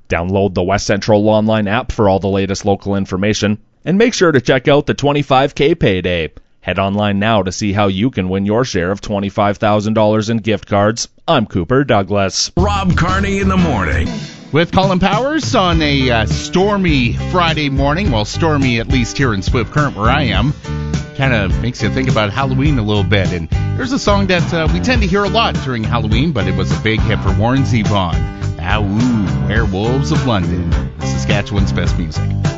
Download the West Central online app for all the latest local information, and make sure to check out the 25K payday. Head online now to see how you can win your share of $25,000 in gift cards. I'm Cooper Douglas. Rob Carney in the morning. With Colin Powers on a stormy Friday morning. Well, stormy at least here in Swift Current where I am. Kind of makes you think about Halloween a little bit. And here's a song that we tend to hear a lot during Halloween, but it was a big hit for Warren Zevon. Werewolves of London. Saskatchewan's best music.